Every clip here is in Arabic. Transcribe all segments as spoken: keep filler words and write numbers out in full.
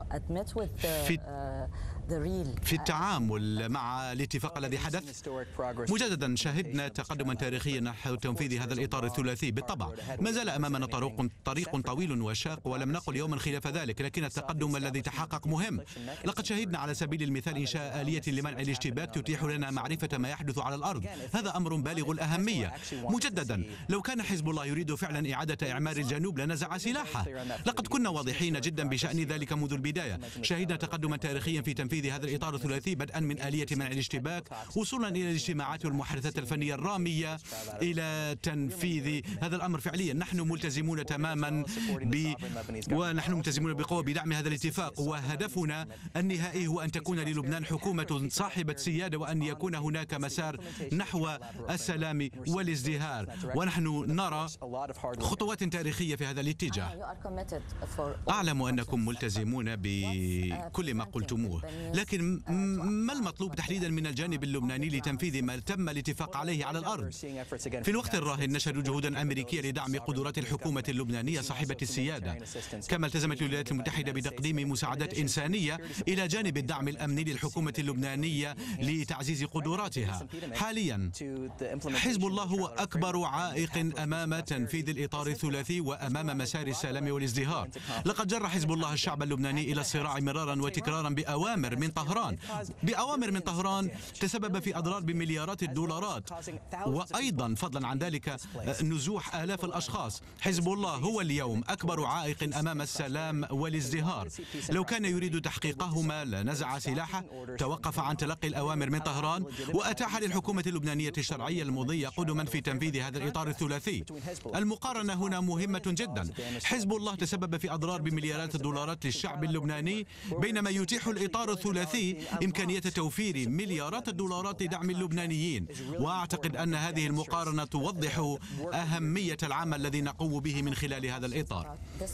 في في التعامل مع الاتفاق الذي حدث. مجددا شهدنا تقدما تاريخيا نحو تنفيذ هذا الإطار الثلاثي. بالطبع ما زال أمامنا طريق طريق طويل وشاق، ولم نقل يوما خلاف ذلك، لكن التقدم الذي تحقق مهم. لقد شهدنا على سبيل المثال إنشاء آلية لمنع الاشتباك تتيح لنا معرفة ما يحدث على الأرض. هذا أمر بالغ الأهمية. مجددا لو كان حزب الله يريد فعلا إعادة إعمار الجنوب لنزع سلاحه. لقد كنا واضحين جدا بشأن ذلك منذ البداية. شهدنا تقدما تاريخيا في تنفيذ هذا الإطار الثلاثي، بدءا من آلية منع الاشتباك وصولا إلى الاجتماعات والمحادثات الفنية الرامية إلى تنفيذ هذا الأمر فعليا. نحن ملتزمون تماما ب ونحن ملتزمون بقوة بدعم هذا الاتفاق، وهدفنا النهائي هو أن تكون للبنان حكومة صاحبة سيادة، وأن يكون هناك مسار نحو السلام والازدهار، ونحن نرى خطوات تاريخية في هذا الاتجاه. أعلم أنكم ملتزمون بكل ما قلتموه، لكن ما المطلوب تحديدا من الجانب اللبناني لتنفيذ ما تم الاتفاق عليه على الأرض؟ في الوقت الراهن نشهد جهودا أمريكية لدعم قدرات الحكومة اللبنانية صاحبة السيادة، كما التزمت الولايات المتحدة بتقديم مساعدات إنسانية إلى جانب الدعم الأمني للحكومة اللبنانية لتعزيز قدراتها. حاليا حزب الله هو أكبر عائق أمام تنفيذ الإطار الثلاثي وأمام مسار السلام والازدهار. لقد جر حزب الله الشعب اللبناني إلى الصراع مرارا وتكرارا بأوامر من طهران بأوامر من طهران تسبب في أضرار بمليارات الدولارات، وأيضا فضلا عن ذلك نزوح آلاف الأشخاص. حزب الله هو اليوم أكبر عائق أمام السلام والازدهار. لو كان يريد تحقيقهما لنزع سلاحه، توقف عن تلقي الأوامر من طهران، وأتاح للحكومة اللبنانية الشرعية المضية قدما في تنفيذ هذا الإطار الثلاثي. المقارنة هنا مهمة جدا. حزب الله تسبب في أضرار بمليارات الدولارات للشعب اللبناني، بينما يتيح الإطار الثلاثي إمكانية توفير مليارات الدولارات لدعم اللبنانيين. وأعتقد أن هذه المقارنة توضح أهمية العمل الذي نقوم به من خلال هذا الإطار.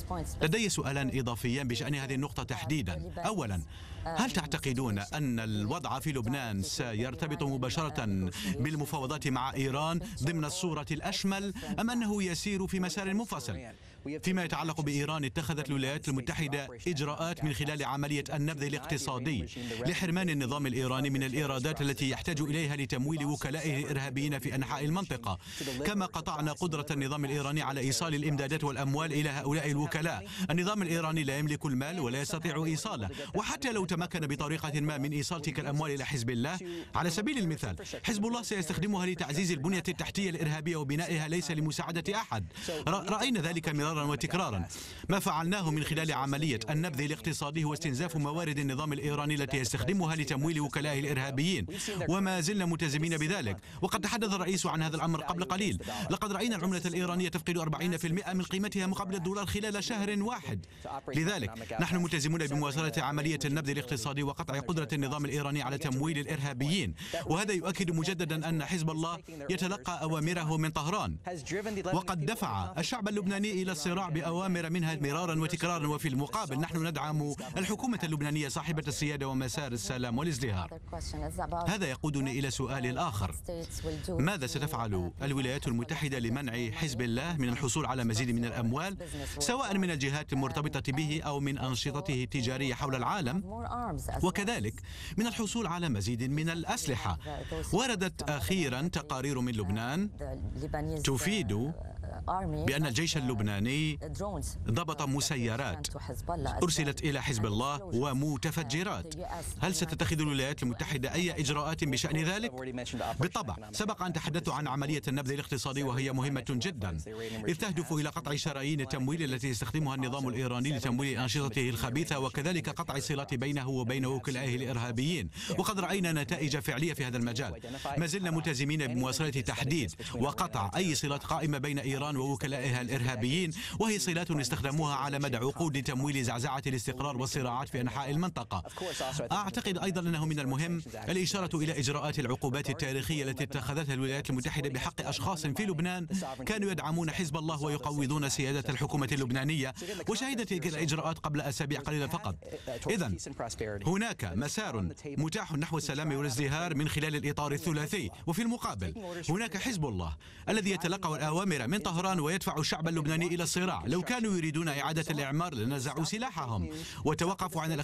لدي سؤالان إضافيان بشأن هذه النقطة تحديدا. أولا، هل تعتقدون أن الوضع في لبنان سيرتبط مباشرة بالمفاوضات مع إيران ضمن الصورة الأشمل، أم أنه يسير في مسار منفصل؟ فيما يتعلق بإيران، اتخذت الولايات المتحدة إجراءات من خلال عملية النبذ الاقتصادي لحرمان النظام الإيراني من الإيرادات التي يحتاج إليها لتمويل وكلائه الإرهابيين في أنحاء المنطقة، كما قطعنا قدرة النظام الإيراني على إيصال الإمدادات والأموال إلى هؤلاء الوكلاء. النظام الإيراني لا يملك المال ولا يستطيع إيصاله، وحتى لو تمكن بطريقة ما من إيصال تلك الأموال إلى حزب الله، على سبيل المثال حزب الله سيستخدمها لتعزيز البنية التحتية الإرهابية وبنائها، ليس لمساعدة أحد. رأينا ذلك مرارا وتكرارا. ما فعلناه من خلال عملية النبذ الاقتصادي هو استنزاف موارد النظام الإيراني التي يستخدمها لتمويل وكلائه الإرهابيين، وما زلنا ملتزمين بذلك. وقد تحدث الرئيس عن هذا الأمر قبل قليل. لقد رأينا العملة الإيرانية تفقد أربعين بالمئة من قيمتها مقابل الدولار خلال شهر واحد. لذلك نحن ملتزمون بمواصلة عملية النبذ الاقتصادي وقطع قدرة النظام الإيراني على تمويل الإرهابيين، وهذا يؤكد مجددا أن حزب الله يتلقى أوامره من طهران، وقد دفع الشعب اللبناني إلى الصراع بأوامر منها مرارا وتكرارا. وفي المقابل نحن ندعم الحكومة اللبنانية صاحبة السيادة ومسار السلام والازدهار. هذا يقودني إلى سؤال الآخر: ماذا ستفعل الولايات المتحدة لمنع حزب الله من الحصول على مزيد من الأموال، سواء من الجهات المرتبطة به أو من أنشطته التجارية حول العالم، وكذلك من الحصول على مزيد من الأسلحة؟ وردت أخيرا تقارير من لبنان تفيد بأن الجيش اللبناني ضبط مسيرات أرسلت إلى حزب الله ومتفجرات. هل ستتخذ الولايات المتحدة أي إجراءات بشأن ذلك؟ بالطبع، سبق أن تحدثت عن عملية النبذ الاقتصادي، وهي مهمة جدا، إذ تهدف إلى قطع شرايين التمويل التي يستخدمها النظام الإيراني لتمويل أنشطته الخبيثة، وكذلك قطع الصلات بينه وبين وكلائه الإرهابيين. وقد رأينا نتائج فعلية في هذا المجال. ما زلنا ملتزمين بمواصلة تحديد وقطع أي صلات قائمة بين إيران ووكلائها الإرهابيين، وهي صلات استخدموها على مدى عقود لتمويل زعزعة الاستقرار والصراعات في أنحاء المنطقة. أعتقد أيضا أنه من المهم الإشارة إلى إجراءات العقوبات التاريخية التي اتخذتها الولايات المتحدة بحق أشخاص في لبنان كانوا يدعمون حزب الله ويقوضون سيادة الحكومة اللبنانية، وشهدت تلك الإجراءات قبل أسابيع قليلة فقط. إذن هناك مسار متاح نحو السلام والازدهار من خلال الإطار الثلاثي، وفي المقابل هناك حزب الله الذي يتلقى الأوامر من طهران ويدفع الشعب اللبناني إلى الصراع. لو كانوا يريدون إعادة الإعمار لنزعوا سلاحهم وتوقفوا عن